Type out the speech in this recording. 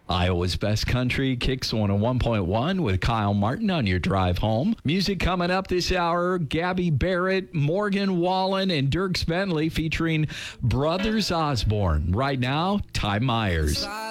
Iowa's Best Country kicks 101.1 with Kyle Martin on your drive home. Music coming up this hour, Gabby Barrett, Morgan Wallen, and Dierks Bentley featuring Brothers Osborne. Right now, Ty Myers.